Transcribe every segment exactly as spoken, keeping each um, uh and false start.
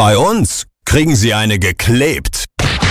Bei uns kriegen Sie eine geklebt.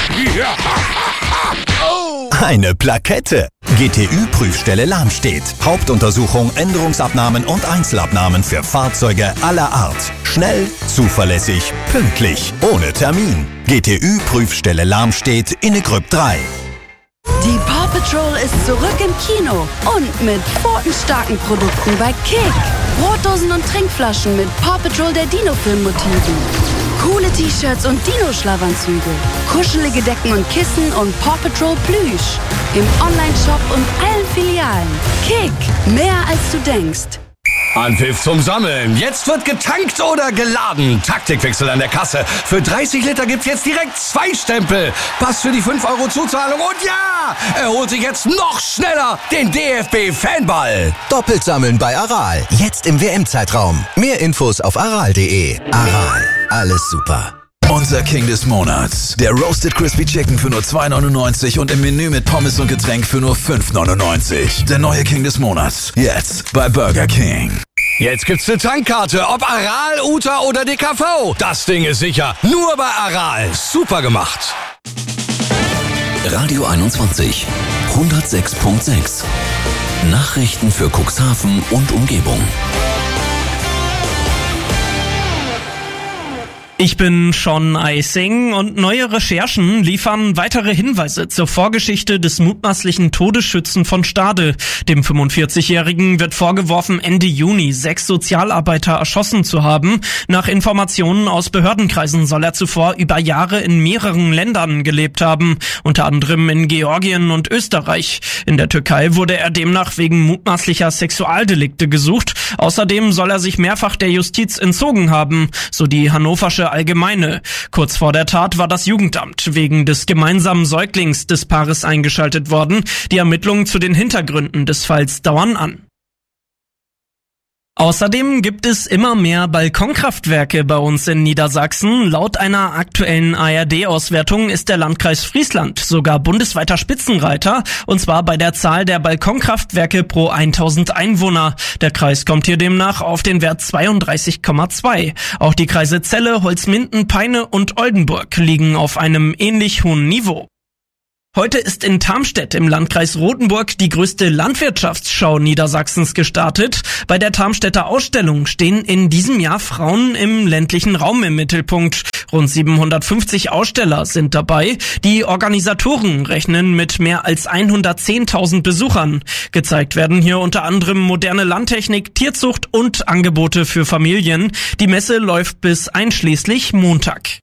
Eine Plakette. G T Ü-Prüfstelle Lamstedt. Hauptuntersuchung, Änderungsabnahmen und Einzelabnahmen für Fahrzeuge aller Art. Schnell, zuverlässig, pünktlich, ohne Termin. G T Ü-Prüfstelle Lamstedt in Grüpp drei. Die Paw Patrol ist zurück im Kino und mit quotenstarken Produkten bei Kick. Brotdosen und Trinkflaschen mit Paw Patrol der Dino-Film-Motiven. Coole T-Shirts und Dino-Schlafanzüge. Kuschelige Decken und Kissen und Paw Patrol Plüsch. Im Online-Shop und allen Filialen. Kick, mehr als du denkst. Anpfiff zum Sammeln. Jetzt wird getankt oder geladen. Taktikwechsel an der Kasse. Für dreißig Liter gibt's jetzt direkt zwei Stempel. Pass für die fünf Euro Zuzahlung und ja, er holt sich jetzt noch schneller den D F B-Fanball. Doppelt sammeln bei Aral. Jetzt im W M-Zeitraum. Mehr Infos auf aral punkt de. Aral. Alles super. Unser King des Monats. Der Roasted Crispy Chicken für nur zwei neunundneunzig und im Menü mit Pommes und Getränk für nur fünf neunundneunzig. Der neue King des Monats. Jetzt bei Burger King. Jetzt gibt's eine Tankkarte, ob Aral, Uta oder D K V. Das Ding ist sicher. Nur bei Aral. Super gemacht. Radio einundzwanzig. hundertsechs Komma sechs. Nachrichten für Cuxhaven und Umgebung. Ich bin Sean Eising und neue Recherchen liefern weitere Hinweise zur Vorgeschichte des mutmaßlichen Todesschützen von Stade. Dem fünfundvierzigjährigen wird vorgeworfen, Ende Juni sechs Sozialarbeiter erschossen zu haben. Nach Informationen aus Behördenkreisen soll er zuvor über Jahre in mehreren Ländern gelebt haben, unter anderem in Georgien und Österreich. In der Türkei wurde er demnach wegen mutmaßlicher Sexualdelikte gesucht. Außerdem soll er sich mehrfach der Justiz entzogen haben, so die hannoversche Allgemeine. Kurz vor der Tat war das Jugendamt wegen des gemeinsamen Säuglings des Paares eingeschaltet worden. Die Ermittlungen zu den Hintergründen des Falls dauern an. Außerdem gibt es immer mehr Balkonkraftwerke bei uns in Niedersachsen. Laut einer aktuellen A R D-Auswertung ist der Landkreis Friesland sogar bundesweiter Spitzenreiter, und zwar bei der Zahl der Balkonkraftwerke pro tausend Einwohner. Der Kreis kommt hier demnach auf den Wert zweiunddreißig Komma zwei. Auch die Kreise Celle, Holzminden, Peine und Oldenburg liegen auf einem ähnlich hohen Niveau. Heute ist in Tarmstedt im Landkreis Rothenburg die größte Landwirtschaftsschau Niedersachsens gestartet. Bei der Tarmstedter Ausstellung stehen in diesem Jahr Frauen im ländlichen Raum im Mittelpunkt. Rund siebenhundertfünfzig Aussteller sind dabei. Die Organisatoren rechnen mit mehr als hundertzehntausend Besuchern. Gezeigt werden hier unter anderem moderne Landtechnik, Tierzucht und Angebote für Familien. Die Messe läuft bis einschließlich Montag.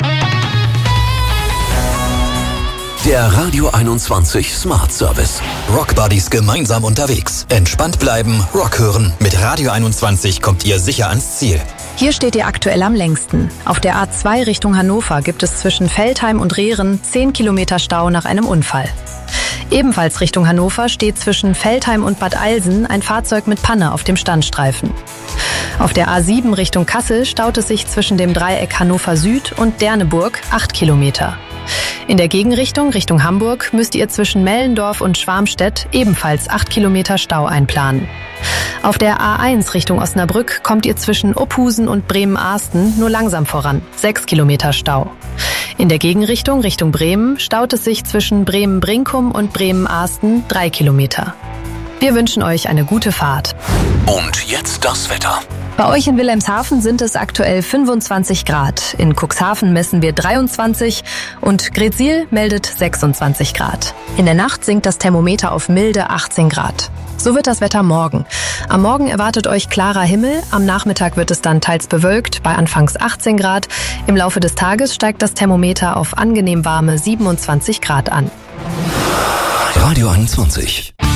Der Radio einundzwanzig Smart Service. Rock Buddies gemeinsam unterwegs. Entspannt bleiben, Rock hören. Mit Radio einundzwanzig kommt ihr sicher ans Ziel. Hier steht ihr aktuell am längsten. Auf der A zwei Richtung Hannover gibt es zwischen Veltheim und Rehren zehn Kilometer Stau nach einem Unfall. Ebenfalls Richtung Hannover steht zwischen Veltheim und Bad Eilsen ein Fahrzeug mit Panne auf dem Standstreifen. Auf der A sieben Richtung Kassel staut es sich zwischen dem Dreieck Hannover Süd und Derneburg acht Kilometer. In der Gegenrichtung Richtung Hamburg müsst ihr zwischen Mellendorf und Schwarmstedt ebenfalls acht Kilometer Stau einplanen. Auf der A eins Richtung Osnabrück kommt ihr zwischen Ophusen und Bremen-Arsten nur langsam voran, sechs Kilometer Stau. In der Gegenrichtung Richtung Bremen staut es sich zwischen Bremen-Brinkum und Bremen-Arsten drei Kilometer. Wir wünschen euch eine gute Fahrt. Und jetzt das Wetter. Bei euch in Wilhelmshaven sind es aktuell fünfundzwanzig Grad. In Cuxhaven messen wir dreiundzwanzig und Gretzil meldet sechsundzwanzig Grad. In der Nacht sinkt das Thermometer auf milde achtzehn Grad. So wird das Wetter morgen. Am Morgen erwartet euch klarer Himmel, am Nachmittag wird es dann teils bewölkt, bei anfangs achtzehn Grad. Im Laufe des Tages steigt das Thermometer auf angenehm warme siebenundzwanzig Grad an. Radio einundzwanzig.